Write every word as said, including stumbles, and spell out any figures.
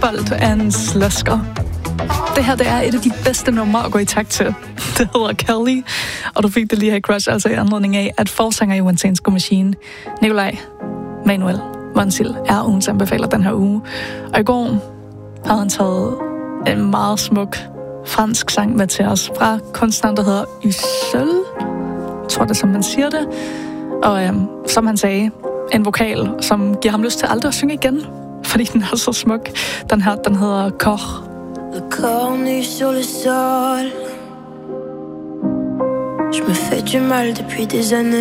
Bold af en slasker. Det her, det er et af de bedste numre at gå i takt til. Det hedder Kelly, og du fik det lige her i Crush, altså i anledning af, at forsanger i One Sense Machine, Nikolaj Manuel Vonsild, er ugens anbefaler den her uge. Og i går havde han taget en meget smuk fransk sang med til os fra kunstneren, der hedder Ysel. Jeg tror det, som man siger det. Og øhm, som han sagde, en vokal, som giver ham lyst til aldrig at synge igen, fordi den er så smuk. Den her, den hedder Koch. Le corps nu sur le sol. Je me fais du mal depuis des années.